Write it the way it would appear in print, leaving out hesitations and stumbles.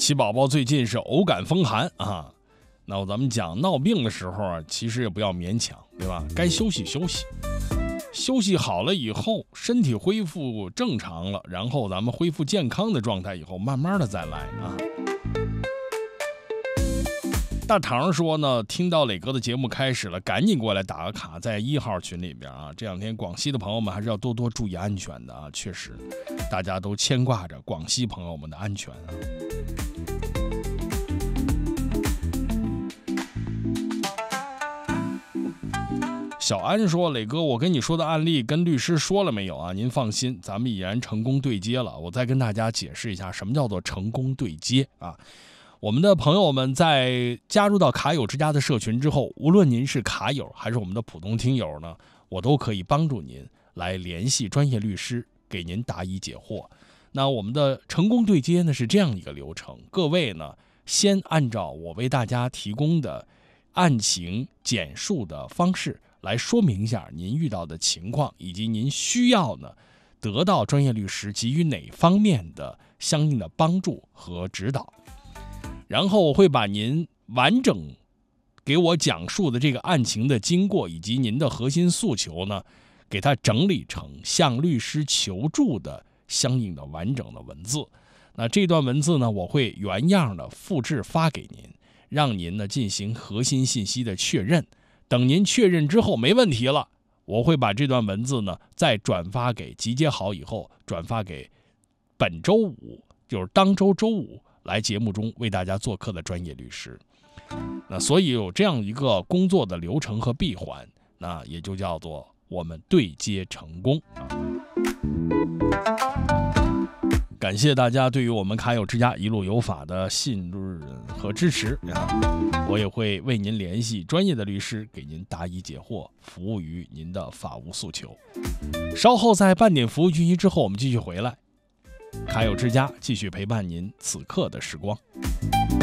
喜宝宝最近是偶感风寒啊，那咱们讲闹病的时候啊，其实也不要勉强，对吧？该休息休息，休息好了以后，身体恢复正常了，然后咱们恢复健康的状态以后，慢慢的再来啊。大唐说呢，听到磊哥的节目开始了，赶紧过来打个卡，在1号群里边啊。这两天广西的朋友们还是要多多注意安全的啊，确实，大家都牵挂着广西朋友们的安全啊。小安说，磊哥，我跟你说的案例跟律师说了没有啊？您放心，咱们已然成功对接了。我再跟大家解释一下，什么叫做成功对接啊？我们的朋友们在加入到卡友之家的社群之后，无论您是卡友还是我们的普通听友呢，我都可以帮助您来联系专业律师，给您答疑解惑。那我们的成功对接呢是这样一个流程，各位呢先按照我为大家提供的案情简述的方式来说明一下您遇到的情况，以及您需要呢得到专业律师给予哪方面的相应的帮助和指导。然后我会把您完整给我讲述的这个案情的经过以及您的核心诉求呢，给它整理成向律师求助的相应的完整的文字。那这段文字呢，我会原样的复制发给您，让您呢进行核心信息的确认。等您确认之后没问题了，我会把这段文字呢再转发给集结好以后转发给本周五，就是当周周五来节目中为大家做客的专业律师。那所以有这样一个工作的流程和闭环，那也就叫做我们对接成功。感谢大家对于我们卡友之家一路有法的信任和支持，我也会为您联系专业的律师，给您答疑解惑，服务于您的法务诉求。稍后在半点服务讯息之后，我们继续回来，卡友之家继续陪伴您此刻的时光。